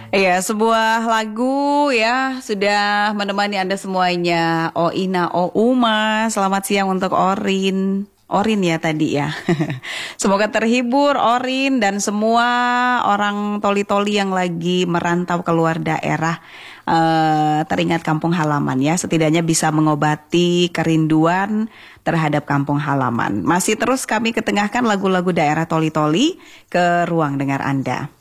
Iya, sebuah lagu ya sudah menemani Anda semuanya. O Ina, O Uma, selamat siang untuk Orin. Orin ya tadi ya. Semoga terhibur Orin dan semua orang toli-toli yang lagi merantau keluar daerah. Teringat kampung halaman ya, setidaknya bisa mengobati kerinduan terhadap kampung halaman. Masih terus kami ketengahkan lagu-lagu daerah toli-toli ke ruang dengar Anda.